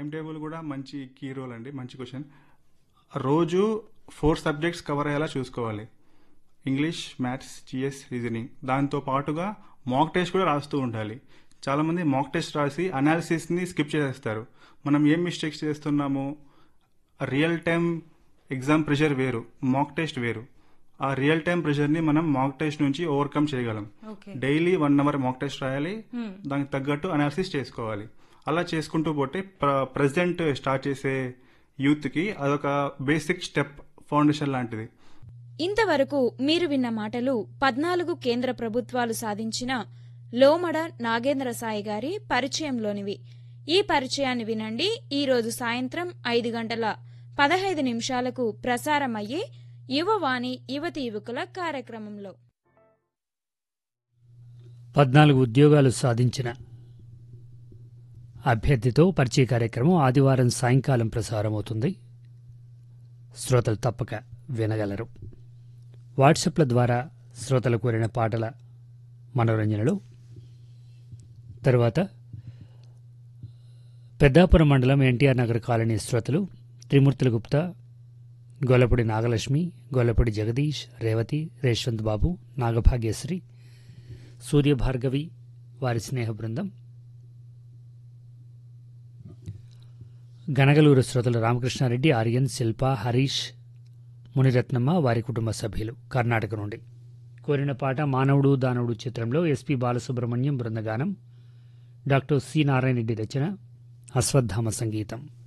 Table కూడా మంచి key role అండి. మంచి క్వశ్చన్. రోజు 4 సబ్జెక్ట్స్ కవర్ అయ్యేలా చూసుకోవాలి. English, maths, GS, reasoning. దాంతో పాటుగా మాక్ టెస్ట్ కూడా రాస్తూ ఉండాలి. చాలామంది మాక్ టెస్ట్ రాసి అనాలిసిస్ని స్కిప్ చేసేస్తారు. మనం ఏం మిస్టేక్స్ చేస్తున్నాము, రియల్ టైం ఎగ్జామ్ ప్రెషర్ వేరు, మాక్ టెస్ట్ వేరు. ఆ రియల్ టైం ప్రెషర్ని మనం మాక్ టెస్ట్ నుంచి ఓవర్కమ్ చేయగలం. డైలీ 1 అవర్ మాక్ టెస్ట్ రాయాలి, దానికి తగ్గట్టు అనాలిసిస్ చేసుకోవాలి. అలా చేసుకుంటూ పోతే ప్రెసెంట్ స్టార్ట్ చేసే యూత్కి అదొక బేసిక్ స్టెప్, ఫౌండేషన్ లాంటిది. ఇంతవరకు మీరు విన్న మాటలు 14 కేంద్ర ప్రభుత్వాలు సాధించిన లోమడ నాగేంద్ర సాయి గారి పరిచయంలోనివి. ఈ పరిచయాన్ని వినండి ఈరోజు సాయంత్రం 5:15 ప్రసారమయ్యే యువవాణి యువతి యువకుల కార్యక్రమంలో. 14 ఉద్యోగాలు సాధించిన అభ్యర్థితో పరిచయ కార్యక్రమం ఆదివారం సాయంకాలం ప్రసారమవుతుంది. శ్రోతలు తప్పక వినగలరు. వాట్సాప్ల ద్వారా శ్రోతలు కోరిన పాటల మనోరంజనలో తరువాత పెద్దాపురం మండలం ఎన్టీఆర్ నగర్ కాలనీ శ్రోతలు త్రిమూర్తుల గుప్తా, గొల్లపూడి నాగలక్ష్మి, గొల్లపూడి జగదీష్, రేవతి, రేష్వంత్ బాబు, నాగభాగ్యశ్రీ, సూర్యభార్గవి, వారి స్నేహ బృందం, గనగలూరు శ్రోతలు రామకృష్ణారెడ్డి, ఆర్యన్, శిల్ప, హరీష్, మునిరత్నమ్మ, వారి కుటుంబ సభ్యులు కర్ణాటక నుండి కోరిన పాట మానవుడు దానవుడు చిత్రంలో SP Balasubrahmanyam బృందగానం, doctor C Narayana Reddy రచన, అశ్వత్థామ సంగీతం.